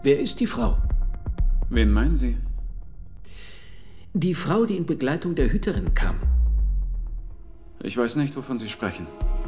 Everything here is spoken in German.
Wer ist die Frau? Wen meinen Sie? Die Frau, die in Begleitung der Hüterin kam. Ich weiß nicht, wovon Sie sprechen.